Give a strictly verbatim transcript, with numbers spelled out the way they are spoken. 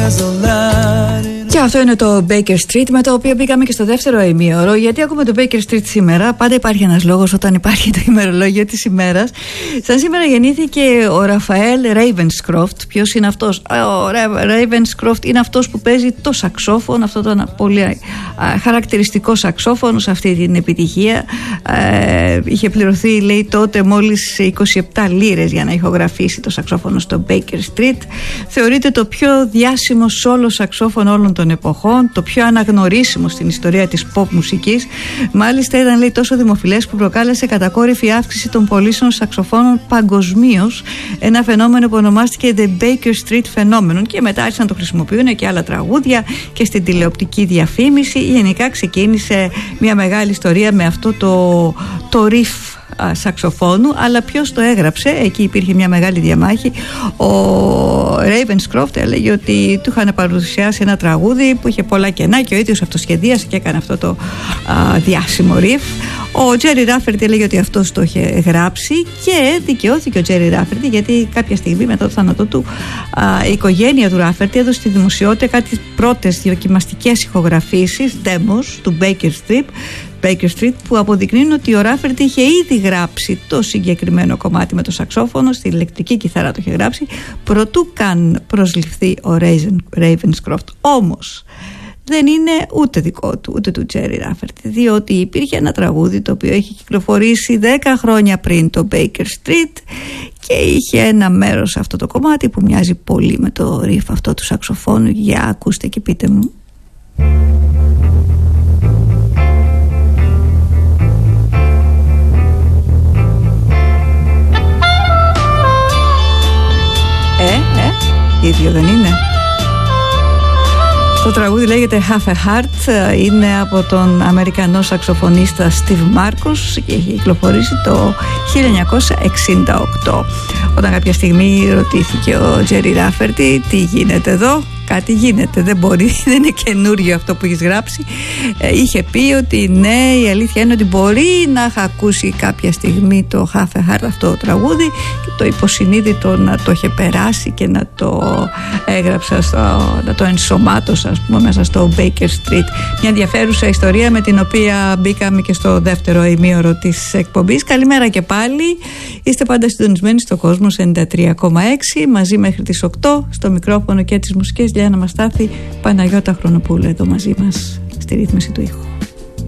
Και αυτό είναι το Baker Street, με το οποίο μπήκαμε και στο δεύτερο ημίωρο. Γιατί ακούμε το Baker Street σήμερα? Πάντα υπάρχει ένας λόγος όταν υπάρχει το ημερολόγιο της ημέρας. Σαν σήμερα γεννήθηκε ο Ραφαέλ Ravenscroft. Ποιος είναι αυτός? Ο Ravenscroft είναι αυτός που παίζει το σαξόφωνο, αυτό το πολύ α, χαρακτηριστικό σαξόφωνο σε αυτή την επιτυχία. Ε, είχε πληρωθεί, λέει, τότε μόλις είκοσι επτά λίρες για να ηχογραφήσει το σαξόφωνο στο Baker Street. Θεωρείται το πιο διάσημο σόλο σαξόφωνο όλων των εποχών, το πιο αναγνωρίσιμο στην ιστορία της pop μουσικής. Μάλιστα ήταν, λέει, τόσο δημοφιλές που προκάλεσε κατακόρυφη αύξηση των πωλήσεων σαξοφώνων παγκοσμίως, ένα φαινόμενο που ονομάστηκε The Baker Street Phenomenon, και μετά άρχισαν να το χρησιμοποιούν και άλλα τραγούδια και στην τηλεοπτική διαφήμιση. Γενικά ξεκίνησε μια μεγάλη ιστορία με αυτό το, το riff σαξοφώνου, αλλά ποιος το έγραψε? Εκεί υπήρχε μια μεγάλη διαμάχη. Ο Ravenscroft έλεγε ότι του είχαν παρουσιάσει ένα τραγούδι που είχε πολλά κενά και ο ίδιος αυτοσχεδίασε και έκανε αυτό το α, διάσημο riff. Ο Jerry Rafferty έλεγε ότι αυτός το είχε γράψει και δικαιώθηκε ο Jerry Rafferty, γιατί κάποια στιγμή μετά το θάνατό του α, η οικογένεια του Rafferty έδωσε στη δημοσιότητα κάτι πρώτες δοκιμαστικές ηχογραφήσεις, demos του Baker Street Baker Street, που αποδεικνύουν ότι ο Rafferty είχε ήδη γράψει το συγκεκριμένο κομμάτι με το σαξόφωνο, στη ηλεκτρική κιθάρα το είχε γράψει, προτού καν προσληφθεί ο Ravenscroft. Όμως δεν είναι ούτε δικό του ούτε του Jerry Rafferty, διότι υπήρχε ένα τραγούδι το οποίο έχει κυκλοφορήσει δέκα χρόνια πριν το Baker Street και είχε ένα μέρος αυτό το κομμάτι που μοιάζει πολύ με το riff αυτό του σαξοφώνου. Για ακούστε και πείτε μου. Ε, ε, ίδιο δεν είναι? Το τραγούδι λέγεται Half a Heart, είναι από τον Αμερικανό σαξοφωνίστα Steve Marcus και έχει κυκλοφορήσει το χίλια εννιακόσια εξήντα οκτώ. Όταν κάποια στιγμή ρωτήθηκε ο Jerry Rafferty τι γίνεται εδώ, κάτι γίνεται, δεν μπορεί, δεν είναι καινούριο αυτό που έχεις γράψει. Ε, είχε πει ότι ναι, η αλήθεια είναι ότι μπορεί να είχα ακούσει κάποια στιγμή το Half a Heart, αυτό το τραγούδι, και το υποσυνείδητο να το είχε περάσει και να το έγραψα, στο, να το ενσωμάτωσα, ας πούμε, μέσα στο Baker Street. Μια ενδιαφέρουσα ιστορία με την οποία μπήκαμε και στο δεύτερο ημίωρο της εκπομπής. Καλημέρα και πάλι. Είστε πάντα συντονισμένοι στο Κόσμος ενενήντα τρία κόμμα έξι, μαζί μέχρι τις οκτώ, στο μικρόφωνο και τις μουσικές Γιάννα Μαστάθη, Παναγιώτα Χρονοπούλου εδώ μαζί μας στη ρύθμιση του ήχου.